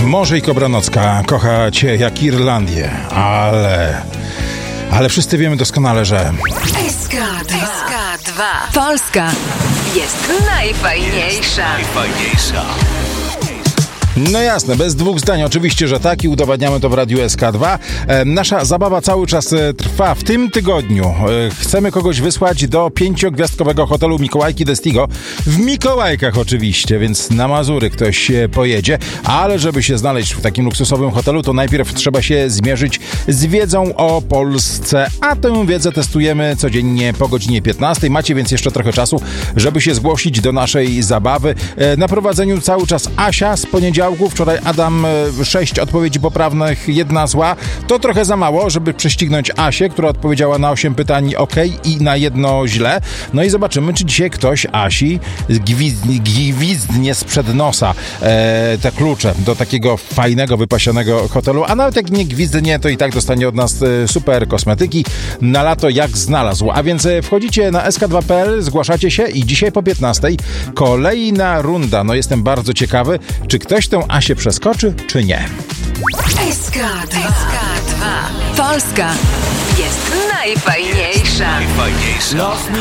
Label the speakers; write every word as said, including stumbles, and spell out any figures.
Speaker 1: Może i Kobranocka kocha cię jak Irlandię, ale... Ale wszyscy wiemy doskonale, że...
Speaker 2: S K dwa. Polska jest najfajniejsza.
Speaker 3: Najfajniejsza.
Speaker 1: No jasne, bez dwóch zdań, oczywiście, że tak i udowadniamy to w Radiu S K dwa. E, nasza zabawa cały czas e, trwa. W tym tygodniu e, chcemy kogoś wysłać do pięciogwiazdkowego hotelu Mikołajki Destigo. W Mikołajkach oczywiście, więc na Mazury ktoś e, pojedzie, ale żeby się znaleźć w takim luksusowym hotelu, to najpierw trzeba się zmierzyć z wiedzą o Polsce, a tę wiedzę testujemy codziennie po godzinie piętnastej. Macie więc jeszcze trochę czasu, żeby się zgłosić do naszej zabawy. E, na prowadzeniu cały czas Asia z poniedziałku. Wczoraj Adam, sześć odpowiedzi poprawnych, jedna zła. To trochę za mało, żeby prześcignąć Asię, która odpowiedziała na osiem pytań ok i na jedno źle. No i zobaczymy, czy dzisiaj ktoś Asi gwizdnie, gwizdnie sprzed nosa e, te klucze do takiego fajnego, wypasionego hotelu. A nawet jak nie gwizdnie, to i tak dostanie od nas super kosmetyki na lato jak znalazł. A więc wchodzicie na s k dwa kropka p l, zgłaszacie się i dzisiaj po piętnastej kolejna runda. No jestem bardzo ciekawy, czy ktoś tę Asię przeskoczy, czy nie.
Speaker 2: S K dwa. Polska jest najfajniejsza.
Speaker 3: Najfajniejsza.